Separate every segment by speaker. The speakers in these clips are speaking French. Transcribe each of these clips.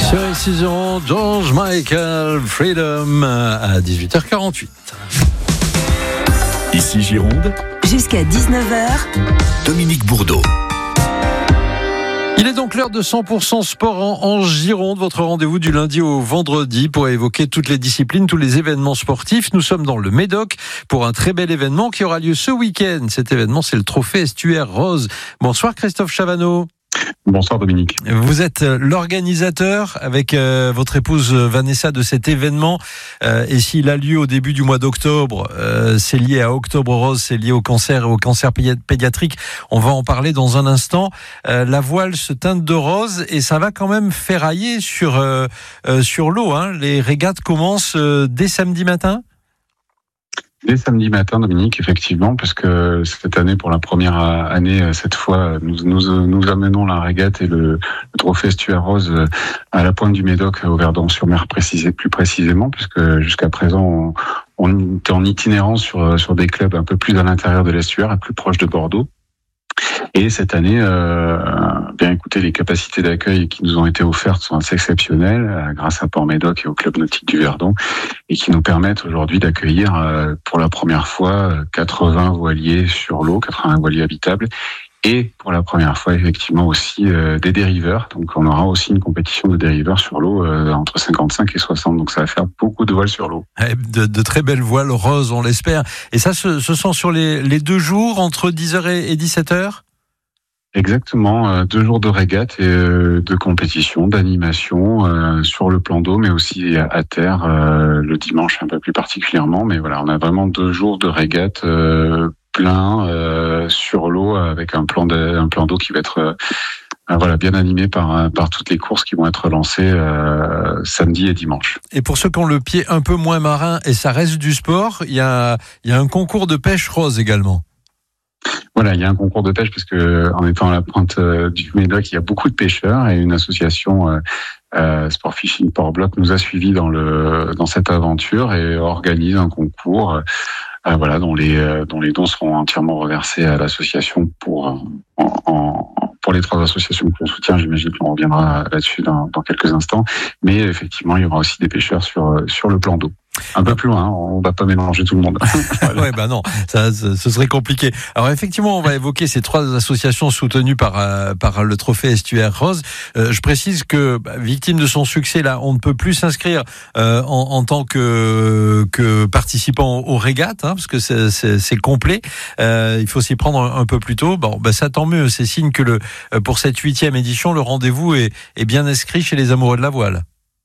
Speaker 1: Sur ici George Michael, Freedom à 18h48.
Speaker 2: Ici Gironde,
Speaker 3: jusqu'à 19h,
Speaker 2: Dominique Bourdeau.
Speaker 1: Il est donc l'heure de 100% sport en Gironde, votre rendez-vous du lundi au vendredi pour évoquer toutes les disciplines, tous les événements sportifs. Nous sommes dans le Médoc pour un très bel événement qui aura lieu ce week-end. Cet événement, c'est le Trophée Estuaire Rose. Bonsoir Christophe Chavanneau.
Speaker 4: Bonsoir Dominique.
Speaker 1: Vous êtes l'organisateur avec votre épouse Vanessa de cet événement et s'il a lieu au début du mois d'octobre, c'est lié à Octobre Rose, c'est lié au cancer pédiatrique. On va en parler dans un instant. La voile se teinte de rose et ça va quand même ferrailler sur l'eau. Les régates commencent dès samedi matin.
Speaker 4: Dès samedi matin, Dominique, effectivement, puisque cette année, pour la première année, cette fois, nous amenons la régate et le Trophée Estuaire Rose à la pointe du Médoc, au Verdon-sur-Mer, plus précisément, puisque jusqu'à présent, on était en itinérance sur des clubs un peu plus à l'intérieur de l'estuaire, plus proche de Bordeaux. Et cette année, bien écoutez, les capacités d'accueil qui nous ont été offertes sont assez exceptionnelles grâce à Port-Médoc et au club nautique du Verdon et qui nous permettent aujourd'hui d'accueillir pour la première fois 80 voiliers sur l'eau, 80 voiliers habitables et pour la première fois effectivement aussi des dériveurs. Donc on aura aussi une compétition de dériveurs sur l'eau entre 55 et 60. Donc ça va faire beaucoup de voiles sur l'eau.
Speaker 1: De très belles voiles roses, on l'espère. Et ça, ce sont sur les 2 jours entre 10h et 17h ?
Speaker 4: Exactement, 2 jours de régate et de compétition, d'animation sur le plan d'eau, mais aussi à terre le dimanche un peu plus particulièrement. Mais voilà, on a vraiment 2 jours de régate plein sur l'eau avec un plan d'eau qui va être bien animé par toutes les courses qui vont être lancées samedi et dimanche. Et
Speaker 1: pour ceux qui ont le pied un peu moins marin et ça reste du sport, il y a un concours de pêche rose également.
Speaker 4: Voilà, il y a un concours de pêche parce que en étant à la pointe du Médoc, il y a beaucoup de pêcheurs et une association Sport Fishing Port Bloc nous a suivis dans cette aventure et organise un concours dont les dons seront entièrement reversés à l'association pour les 3 associations qu'on soutient. J'imagine qu'on reviendra là-dessus dans quelques instants, mais effectivement, il y aura aussi des pêcheurs sur le plan d'eau. Un peu plus loin, on va pas mélanger tout le monde.
Speaker 1: Voilà. Ouais, non, ce serait compliqué. Alors effectivement, on va évoquer ces 3 associations soutenues par le Trophée Estuaire Rose. Je précise que victime de son succès, là, on ne peut plus s'inscrire en tant que participant aux régates, parce que c'est complet. Il faut s'y prendre un peu plus tôt. Ça tant mieux. C'est signe que pour cette 8e édition, le rendez-vous est bien inscrit chez les amoureux de la voile.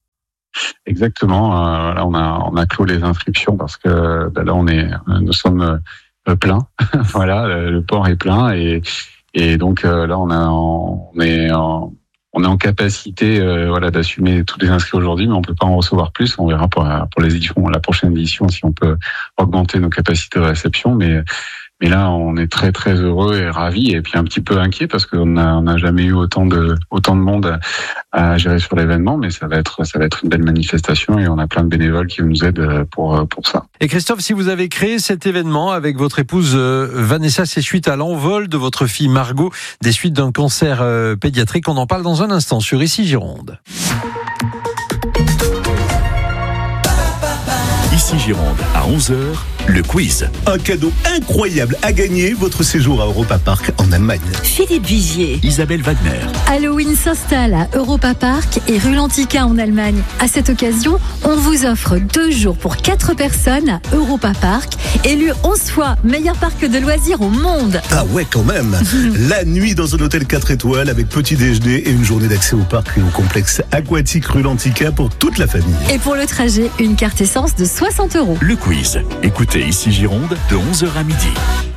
Speaker 4: Exactement. Là, on a clos les inscriptions parce que nous sommes pleins. Voilà, le port est plein et donc là, on est en capacité d'assumer tous les inscrits aujourd'hui, mais on peut pas en recevoir plus. On verra pour les éditions, la prochaine édition, si on peut augmenter nos capacités de réception, mais là, on est très très heureux et ravis et puis un petit peu inquiet parce qu'on n'a jamais eu autant de monde à gérer sur l'événement, mais ça va être une belle manifestation et on a plein de bénévoles qui nous aident pour ça.
Speaker 1: Et Christophe, si vous avez créé cet événement avec votre épouse Vanessa, c'est suite à l'envol de votre fille Margot des suites d'un cancer pédiatrique. On en parle dans un instant sur Ici Gironde.
Speaker 2: Ici Gironde, à 11h, le quiz.
Speaker 5: Un cadeau incroyable à gagner, votre séjour à Europa Park en Allemagne.
Speaker 3: Philippe Vigier,
Speaker 2: Isabelle Wagner.
Speaker 6: Halloween s'installe à Europa Park et rue Lantica en Allemagne. À cette occasion, on vous offre 2 jours pour 4 personnes à Europa Park, élu 11 fois meilleur parc de loisirs au monde.
Speaker 5: Ah ouais, quand même. La nuit dans un hôtel 4 étoiles avec petit déjeuner et une journée d'accès au parc et au complexe aquatique rue Lantica pour toute la famille.
Speaker 6: Et pour le trajet, une carte essence de 60 €.
Speaker 2: Le quiz. Écoutez Ici Gironde de 11h à midi.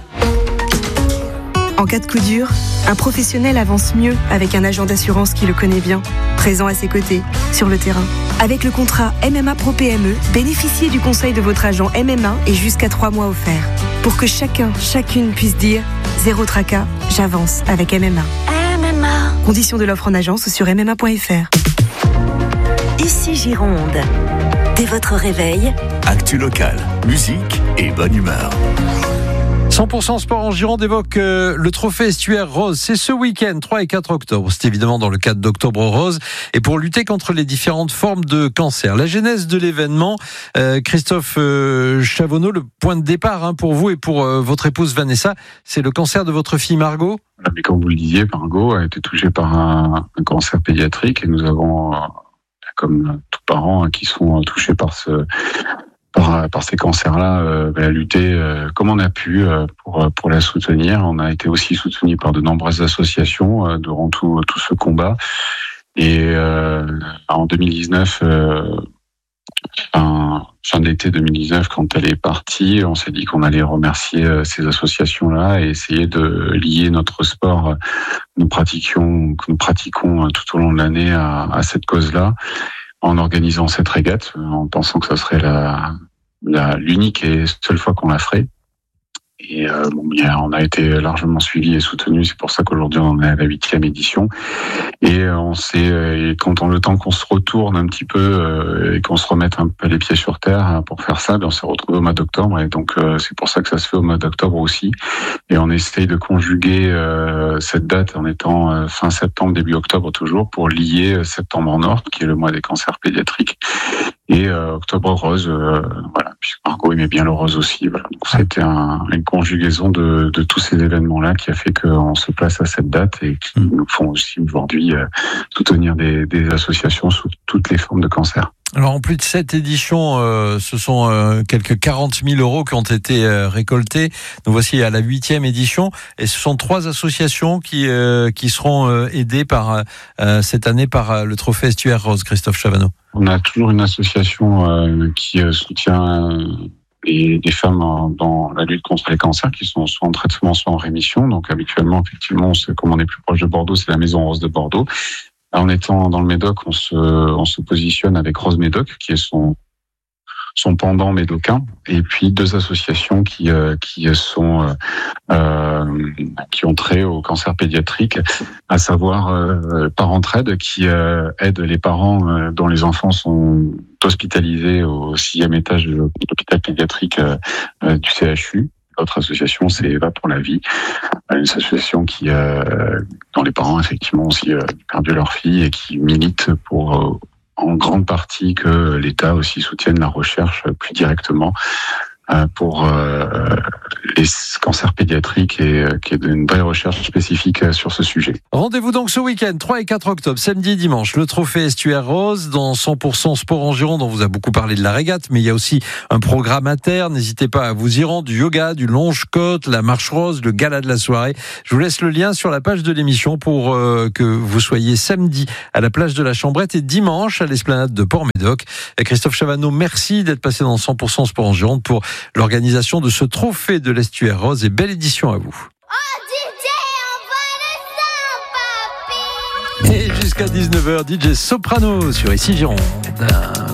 Speaker 7: En cas de coup dur, un professionnel avance mieux avec un agent d'assurance qui le connaît bien, présent à ses côtés, sur le terrain. Avec le contrat MMA Pro PME, bénéficiez du conseil de votre agent MMA et jusqu'à 3 mois offerts. Pour que chacune puisse dire « Zéro tracas, j'avance avec MMA ».
Speaker 3: MMA.
Speaker 7: Conditions de l'offre en agence sur MMA.fr.
Speaker 3: Ici Gironde. Dès votre réveil,
Speaker 2: Actu locale, musique et bonne humeur.
Speaker 1: 100% sport en Gironde évoque le trophée Estuaire Rose. C'est ce week-end, 3 et 4 octobre. C'est évidemment dans le cadre d'Octobre Rose et pour lutter contre les différentes formes de cancer. La genèse de l'événement, Christophe Chavonneau, le point de départ pour vous et pour votre épouse Vanessa, c'est le cancer de votre fille Margot.
Speaker 4: Mais comme vous le disiez, Margot a été touchée par un cancer pédiatrique et nous avons, comme tous parents qui sont touchés par ces cancers-là, lutter comme on a pu pour la soutenir. On a été aussi soutenu par de nombreuses associations durant tout ce combat. Et en 2019, fin d'été 2019, quand elle est partie, on s'est dit qu'on allait remercier ces associations-là et essayer de lier notre sport que nous pratiquons tout au long de l'année à cette cause-là, en organisant cette régate, en pensant que ça serait l'unique et seule fois qu'on la ferait. Et on a été largement suivi et soutenu. C'est pour ça qu'aujourd'hui on est à la 8e édition. Et le temps qu'on se retourne un petit peu et qu'on se remette un peu les pieds sur terre pour faire ça, on s'est retrouvé au mois d'octobre. Et donc c'est pour ça que ça se fait au mois d'octobre aussi. Et on essaye de conjuguer cette date en étant fin septembre, début octobre toujours, pour lier septembre en Nord, qui est le mois des cancers pédiatriques, et Octobre Rose, puisque Margot aimait bien le rose aussi. Voilà. Donc c'était une conjugaison de tous ces événements-là qui a fait qu'on se place à cette date et qui nous font aussi aujourd'hui soutenir des associations sous toutes les formes de cancer.
Speaker 1: Alors en plus de cette édition, ce sont quelques 40 000 euros qui ont été récoltés. Nous voici à la 8e édition et ce sont 3 associations qui seront aidées cette année par le trophée Estuaire Rose. Christophe Chavonneau.
Speaker 4: On a toujours une association qui soutient des femmes dans la lutte contre les cancers qui sont soit en traitement, soit en rémission. Donc habituellement, effectivement, comme on est plus proche de Bordeaux, c'est la Maison Rose de Bordeaux. En étant dans le Médoc, on se positionne avec Rose Médoc, qui est son pendant médocain, et puis 2 associations qui ont trait au cancer pédiatrique, à savoir Parentraide, qui aide les parents dont les enfants sont hospitalisés au 6e étage de l'hôpital pédiatrique du CHU. L'autre association, c'est Eva pour la vie, une association dont les parents effectivement ont aussi perdu leur fille et qui milite pour en grande partie que l'État aussi soutienne la recherche plus directement pour les cancers pédiatriques et qu'il y ait une vraie recherche spécifique sur ce sujet.
Speaker 1: Rendez-vous donc ce week-end, 3 et 4 octobre, samedi et dimanche, le trophée Estuaire Rose dans 100% sport en Gironde. On vous a beaucoup parlé de la régate, mais il y a aussi un programme interne. N'hésitez pas à vous y rendre, du yoga, du longe-côte, la marche rose, le gala de la soirée. Je vous laisse le lien sur la page de l'émission pour que vous soyez samedi à la plage de la Chambrette et dimanche à l'esplanade de Port-Médoc. Et Christophe Chavonneau, merci d'être passé dans 100% sport en Gironde pour l'organisation de ce trophée de l'Estuaire Rose et belle édition à vous. Et jusqu'à 19h, DJ Soprano sur Ici Gironde.